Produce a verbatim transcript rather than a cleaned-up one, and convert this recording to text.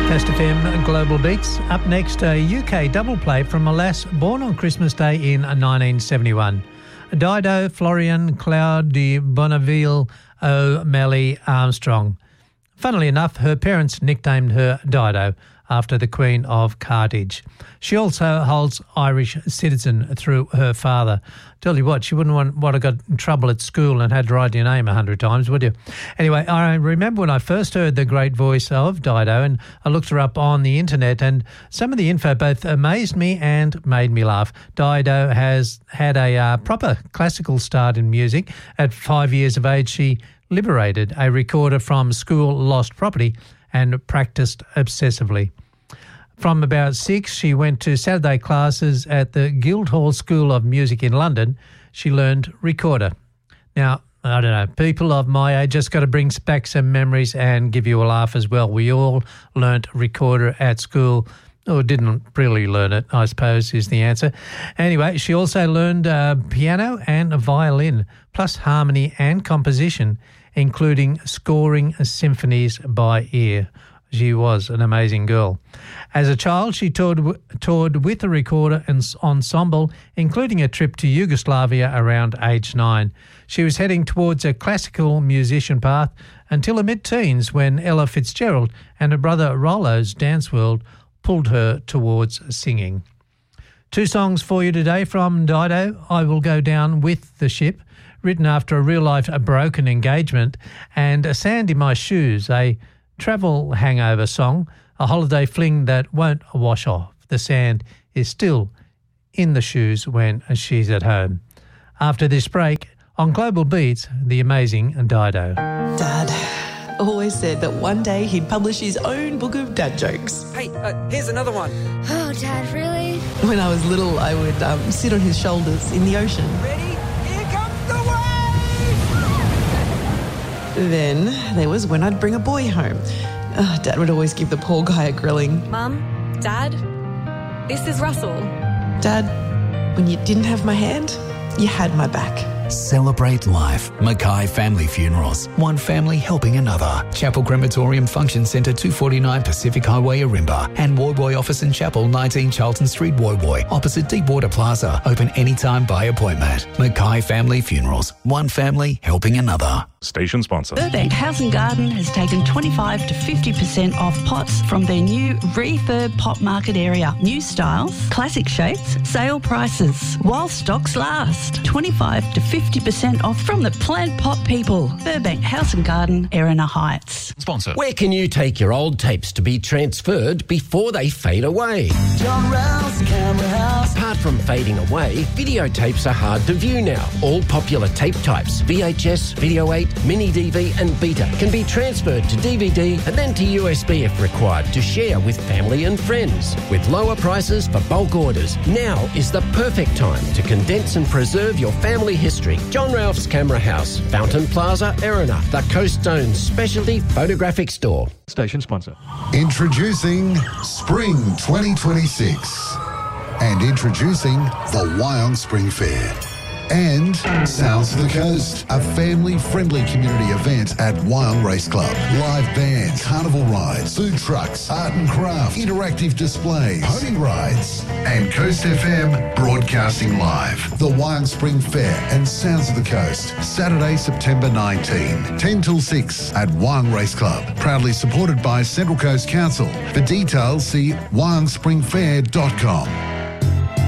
Coast F M Global Beats. Up next, a U K double play from a lass born on Christmas Day in nineteen seventy-one. Dido, Florian, Cloud de Bonneville, O'Malley Armstrong. Funnily enough, her parents nicknamed her Dido after the Queen of Carthage. She also holds Irish citizen through her father. Tell you what, she wouldn't want, want to got in trouble at school and had to write your name a hundred times, would you? Anyway, I remember when I first heard the great voice of Dido, and I looked her up on the internet, and some of the info both amazed me and made me laugh. Dido has had a uh, proper classical start in music. At five years of age, she liberated a recorder from school lost property and practiced obsessively. From about six, she went to Saturday classes at the Guildhall School of Music in London. She learned recorder. Now, I don't know, people of my age just got to bring back some memories and give you a laugh as well. We all learnt recorder at school, or didn't really learn it, I suppose, is the answer. Anyway, she also learned uh, piano and violin, plus harmony and composition, including scoring symphonies by ear. She was an amazing girl. As a child, she toured, toured with a recorder and ensemble, including a trip to Yugoslavia around age nine. She was heading towards a classical musician path until her mid-teens, when Ella Fitzgerald and her brother Rollo's Dance World pulled her towards singing. Two songs for you today from Dido. I Will Go Down With the Ship, written after a real-life broken engagement, and A Sand in My Shoes, a travel hangover song, a holiday fling that won't wash off. The sand is still in the shoes when she's at home. After this break, on Global Beats, the amazing Dido. Dad always said that one day he'd publish his own book of dad jokes. Hey, uh, here's another one. Oh, Dad, really? When I was little, I would um, sit on his shoulders in the ocean. Ready? Here comes the wave! Then there was when I'd bring a boy home. Uh, Dad would always give the poor guy a grilling. Mum, Dad, this is Russell. Dad, when you didn't have my hand, you had my back. Celebrate life. Mackay Family Funerals. One family helping another. Chapel Crematorium Function Centre, two forty-nine Pacific Highway, Arimba. And Woy Woy Office and Chapel, nineteen Charlton Street, Woy Woy. Opposite Deepwater Plaza. Open anytime by appointment. Mackay Family Funerals. One family helping another. Station sponsor. Burbank House and Garden has taken twenty-five to fifty percent off pots from their new refurb pot market area. New styles, classic shapes, sale prices. While stocks last. twenty-five to fifty percent off from the plant pot people. Burbank House and Garden, Erina Heights. Sponsor. Where can you take your old tapes to be transferred before they fade away? John Rouse Camera House. Apart from fading away, videotapes are hard to view now. All popular tape types, V H S, Video eight, Mini D V and Beta, can be transferred to D V D and then to U S B if required to share with family and friends. With lower prices for bulk orders, now is the perfect time to condense and preserve your family history. John Ralph's Camera House, Fountain Plaza, Erina, the Coast Zone's specialty photographic store. Station sponsor. Introducing Spring twenty twenty-six and introducing the Wyong Spring Fair. And Sounds of the Coast, a family-friendly community event at Wyong Race Club. Live bands, carnival rides, food trucks, art and craft, interactive displays, pony rides, and Coast F M broadcasting live. The Wyong Spring Fair and Sounds of the Coast, Saturday, September nineteenth, ten till six at Wyong Race Club. Proudly supported by Central Coast Council. For details, see wyong spring fair dot com.